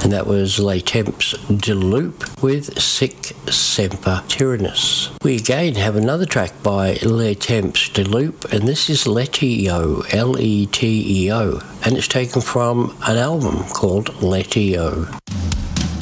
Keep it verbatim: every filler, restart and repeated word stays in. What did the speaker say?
and that was Les Temps de Loup with Sic Semper Tyrannis. We again have another track by Les Temps de Loup, and this is Leteo, L E T E O, and it's taken from an album called Leteo.